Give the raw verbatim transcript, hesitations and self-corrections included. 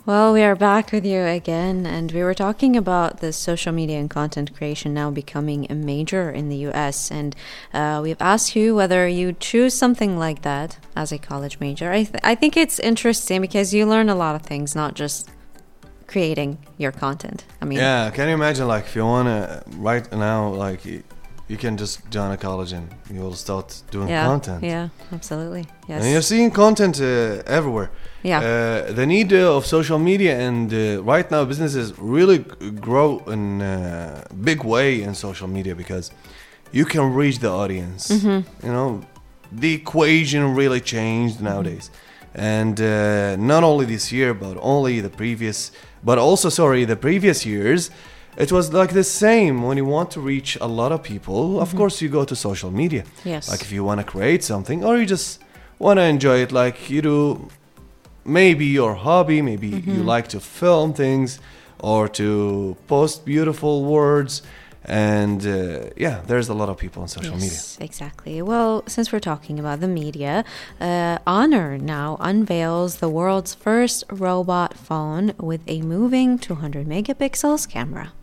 Well, we are back with you again, and we were talking about the social media and content creation now becoming a major in the U S. And uh, we've asked you whether you choose something like that as a college major. I, th- I think it's interesting because you learn a lot of things, not just creating your content. I mean, yeah, can you imagine, like, if you want to right now, like, you, you can just join a college and you will start doing yeah, content. Yeah, absolutely. Yes. And you're seeing content uh, everywhere. Yeah. Uh, the need uh, of social media and uh, right now businesses really g- grow in a big way in social media because you can reach the audience. Mm-hmm. You know, the equation really changed nowadays. And uh, not only this year, but only the previous, but also, sorry, the previous years, it was like the same. When you want to reach a lot of people, mm-hmm. of course you go to social media. Yes. Like if you want to create something or you just want to enjoy it, like you do maybe your hobby, maybe mm-hmm. you like to film things or to post beautiful words. And uh, yeah, there's a lot of people on social yes, media. Exactly. Well, since we're talking about the media, uh, Honor now unveils the world's first robot phone with a moving two hundred megapixels camera.